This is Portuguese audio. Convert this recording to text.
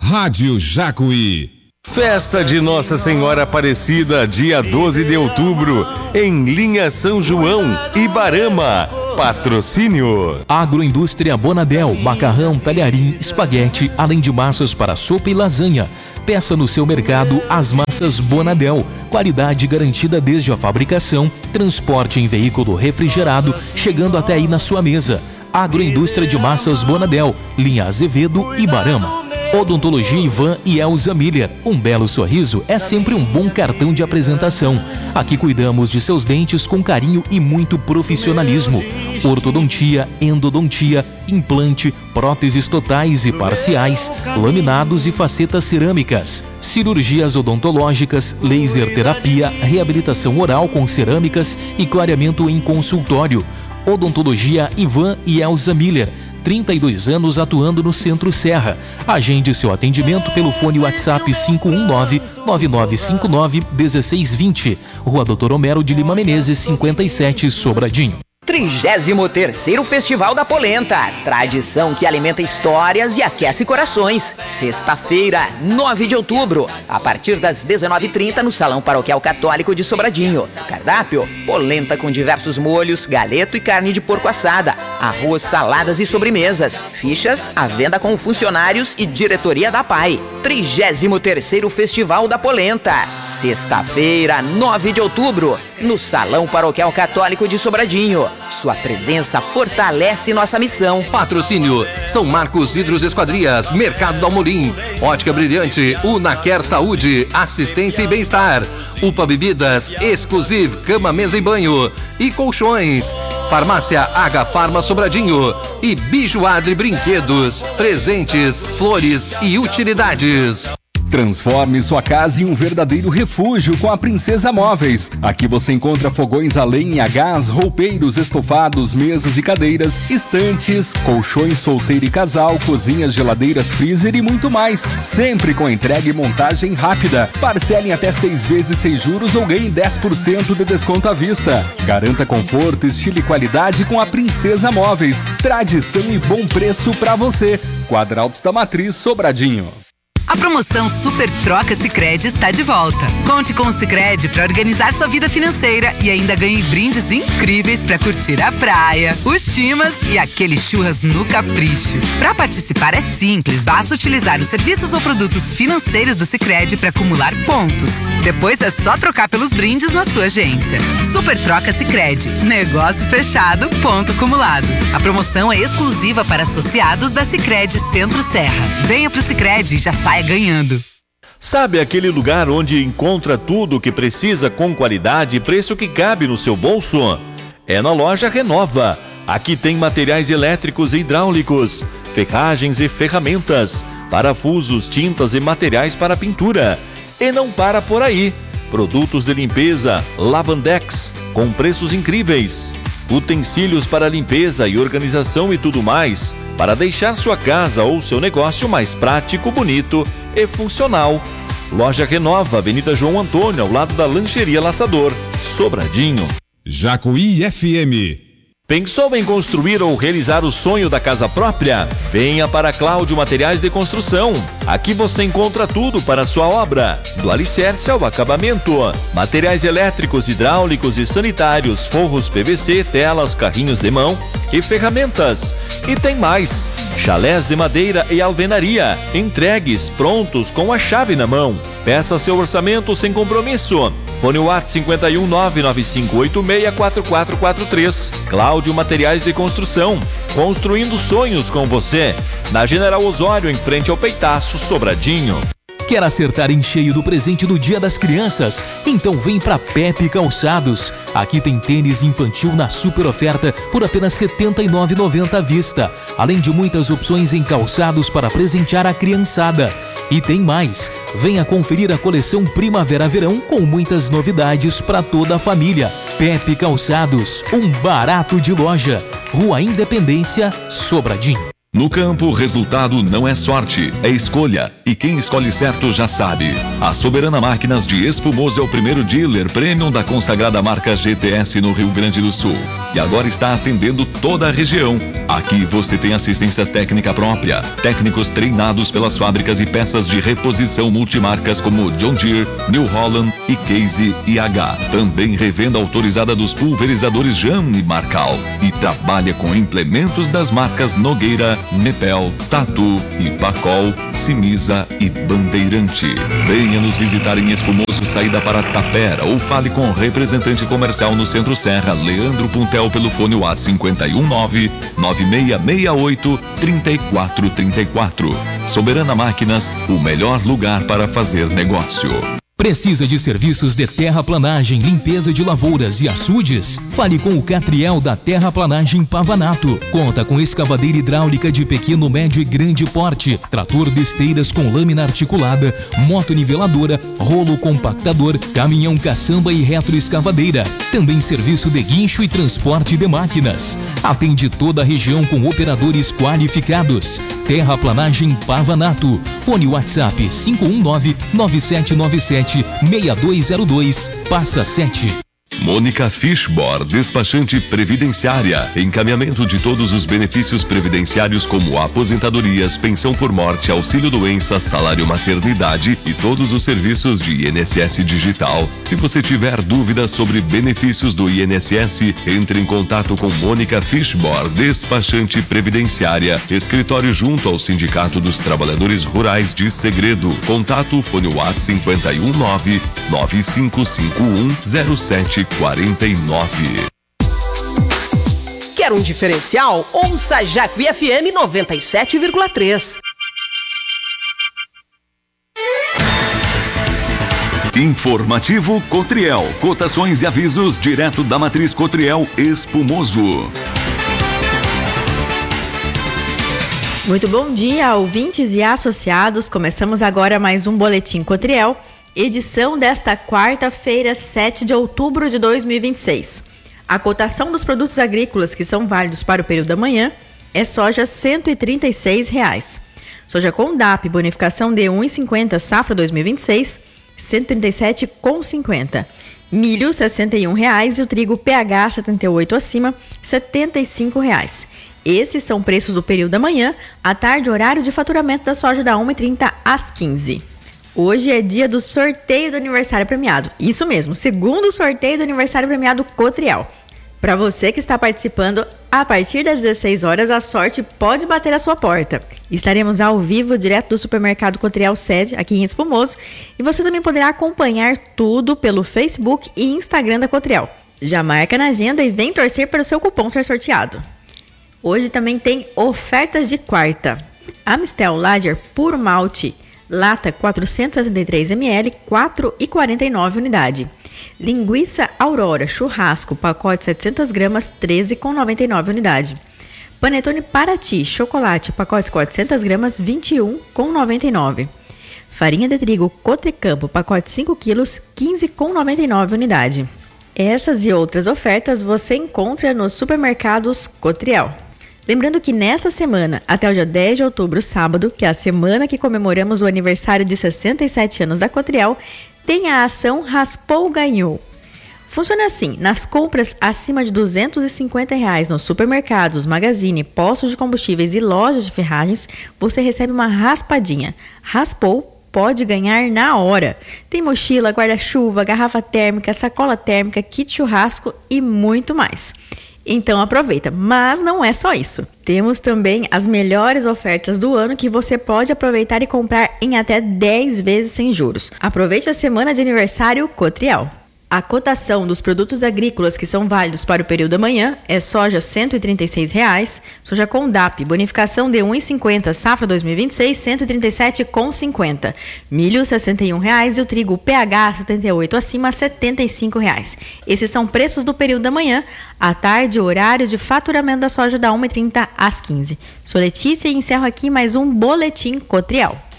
Rádio Jacuí. Festa de Nossa Senhora Aparecida, dia 12 de outubro, em Linha São João, Ibarama. Patrocínio Agroindústria Bonadel, macarrão, talharim, espaguete, além de massas para sopa e lasanha. Peça no seu mercado as massas Bonadel, qualidade garantida desde a fabricação, transporte em veículo refrigerado, chegando até aí na sua mesa. Agroindústria de Massas Bonadel, linha Azevedo, Ibarama. Odontologia Ivan e Elza Miller. Um belo sorriso é sempre um bom cartão de apresentação. Aqui cuidamos de seus dentes com carinho e muito profissionalismo. Ortodontia, endodontia, implante, próteses totais e parciais, laminados e facetas cerâmicas, cirurgias odontológicas, laser terapia, reabilitação oral com cerâmicas e clareamento em consultório. Odontologia Ivan e Elza Miller. 32 anos atuando no Centro Serra. Agende seu atendimento pelo fone WhatsApp 519-9959-1620. Rua Doutor Homero de Lima Menezes, 57, Sobradinho. 33º Festival da Polenta. Tradição que alimenta histórias e aquece corações. Sexta-feira, 9 de outubro, a partir das 19h30 no Salão Paroquial Católico de Sobradinho. Cardápio: polenta com diversos molhos, galeto e carne de porco assada, arroz, saladas e sobremesas. Fichas à venda com funcionários e diretoria da PAI. 33º Festival da Polenta. Sexta-feira, 9 de outubro, no Salão Paroquial Católico de Sobradinho. Sua presença fortalece nossa missão. Patrocínio: São Marcos Hidros Esquadrias, Mercado Dalmolin, Ótica Brilhante, Unaquer Saúde, Assistência e Bem-Estar, UPA Bebidas, Exclusive, Cama, Mesa e Banho e Colchões, Farmácia H Farma Sobradinho e Bijuadre Brinquedos, presentes, flores e utilidades. Transforme sua casa em um verdadeiro refúgio com a Princesa Móveis. Aqui você encontra fogões a lenha, gás, roupeiros, estofados, mesas e cadeiras, estantes, colchões solteiro e casal, cozinhas, geladeiras, freezer e muito mais. Sempre com entrega e montagem rápida. Parcelem até 6 vezes sem juros ou ganhe 10% de desconto à vista. Garanta conforto, estilo e qualidade com a Princesa Móveis. Tradição e bom preço pra você. Quadraltos da Matriz, Sobradinho. A promoção Super Troca Sicredi está de volta. Conte com o Sicredi para organizar sua vida financeira e ainda ganhe brindes incríveis para curtir a praia, os chimas e aquele churras no capricho. Para participar é simples, basta utilizar os serviços ou produtos financeiros do Sicredi para acumular pontos. Depois é só trocar pelos brindes na sua agência. Super Troca Sicredi. Negócio fechado, ponto acumulado. A promoção é exclusiva para associados da Sicredi Centro Serra. Venha pro Sicredi e já saia ganhando. Sabe aquele lugar onde encontra tudo o que precisa com qualidade e preço que cabe no seu bolso? É na loja Renova. Aqui tem materiais elétricos e hidráulicos, ferragens e ferramentas, parafusos, tintas e materiais para pintura. E não para por aí. Produtos de limpeza, Lavandex, com preços incríveis. Utensílios para limpeza e organização e tudo mais, para deixar sua casa ou seu negócio mais prático, bonito e funcional. Loja Renova, Avenida João Antônio, ao lado da Lancheria Laçador, Sobradinho. Jacuí FM. Pensou em construir ou realizar o sonho da casa própria? Venha para Cláudio Materiais de Construção. Aqui você encontra tudo para a sua obra, do alicerce ao acabamento. Materiais elétricos, hidráulicos e sanitários, forros PVC, telas, carrinhos de mão e ferramentas. E tem mais: chalés de madeira e alvenaria, entregues prontos com a chave na mão. Peça seu orçamento sem compromisso. Fone WhatsApp 51 995864443. Cláudio Materiais de Construção. Construindo sonhos com você. Na General Osório, em frente ao Peitaço, Sobradinho. Quer acertar em cheio do presente do Dia das Crianças? Então vem pra Pepe Calçados. Aqui tem tênis infantil na super oferta por apenas R$ 79,90 à vista. Além de muitas opções em calçados para presentear a criançada. E tem mais. Venha conferir a coleção Primavera-Verão com muitas novidades para toda a família. Pepe Calçados, um barato de loja. Rua Independência, Sobradinho. No campo, o resultado não é sorte, é escolha. E quem escolhe certo já sabe. A Soberana Máquinas de Espumoso é o primeiro dealer premium da consagrada marca GTS no Rio Grande do Sul. e agora está atendendo toda a região. Aqui você tem assistência técnica própria, técnicos treinados pelas fábricas e peças de reposição multimarcas como John Deere, New Holland e Case IH. Também revenda autorizada dos pulverizadores Jam e Marcal e trabalha com implementos das marcas Nogueira, Nepel, Tatu, Ipacol, Simisa e Bandeirante. Venha nos visitar em Espumoso, saída para Tapera, ou fale com o representante comercial no Centro Serra, Leandro Puntel, pelo fone WhatsApp 519-9668-3434. Soberana Máquinas, o melhor lugar para fazer negócio. Precisa de serviços de terraplanagem, limpeza de lavouras e açudes? Fale com o Catriel da Terraplanagem Pavanato. Conta com escavadeira hidráulica de pequeno, médio e grande porte, trator de esteiras com lâmina articulada, motoniveladora, rolo compactador, caminhão caçamba e retroescavadeira. Também serviço de guincho e transporte de máquinas. Atende toda a região com operadores qualificados. Terraplanagem Pavanato. Fone WhatsApp 519-9797-6202, passa 7. Mônica Fishbor, despachante previdenciária. Encaminhamento de todos os benefícios previdenciários como aposentadorias, pensão por morte, auxílio-doença, salário maternidade e todos os serviços de INSS digital. Se você tiver dúvidas sobre benefícios do INSS, entre em contato com Mônica Fishbor, despachante previdenciária, escritório junto ao Sindicato dos Trabalhadores Rurais de Segredo. Contato fone WhatsApp 519-9551-0749. Quer um diferencial? Ouça Jacuí FM 97,3. Informativo Cotriel. Cotações e avisos direto da matriz Cotriel Espumoso. Muito bom dia, ouvintes e associados. Começamos agora mais um Boletim Cotriel, edição desta quarta-feira, 7 de outubro de 2026. A cotação dos produtos agrícolas que são válidos para o período da manhã é soja R$ 136. Soja com DAP, bonificação de 1,50, safra 2026, R$ 137,50. Milho, R$ 61 e o trigo PH 78 acima, R$ 75. Esses são preços do período da manhã. À tarde, horário de faturamento da soja da 1h30 às 15h. Hoje é dia do sorteio do aniversário premiado. Isso mesmo, segundo sorteio do aniversário premiado Cotriel. Para você que está participando, a partir das 16 horas a sorte pode bater a sua porta. Estaremos ao vivo direto do supermercado Cotriel Sede, aqui em Espumoso, e você também poderá acompanhar tudo pelo Facebook e Instagram da Cotriel. Já marca na agenda e vem torcer para o seu cupom ser sorteado. Hoje também tem ofertas de quarta. Amistel Lager Puro Malte, lata 473 ml, 4,49 unidade. Linguiça Aurora Churrasco, pacote 700 gramas, 13,99 unidade. Panetone Paraty Chocolate, pacote 400 gramas, 21,99. Farinha de trigo Cotricampo, pacote 5 quilos, 15,99 unidade. Essas e outras ofertas você encontra nos supermercados Cotriel. Lembrando que nesta semana, até o dia 10 de outubro, sábado, que é a semana que comemoramos o aniversário de 67 anos da Cotriel, tem a ação Raspou Ganhou. Funciona assim: nas compras acima de R$ 250 nos supermercados, magazine, postos de combustíveis e lojas de ferragens, você recebe uma raspadinha. Raspou, pode ganhar na hora. Tem mochila, guarda-chuva, garrafa térmica, sacola térmica, kit churrasco e muito mais. Então aproveita, mas não é só isso. Temos também as melhores ofertas do ano que você pode aproveitar e comprar em até 10 vezes sem juros. Aproveite a semana de aniversário Cotriel. A cotação dos produtos agrícolas que são válidos para o período da manhã é soja R$ 136, soja com DAP, bonificação de 1,50, safra 2026, R$ 137,50. Milho R$ 61 e o trigo PH 78 acima, R$ 75. Esses são preços do período da manhã. À tarde, horário de faturamento da soja da 1h30 às 15h. Sou Letícia e encerro aqui mais um Boletim Cotriel.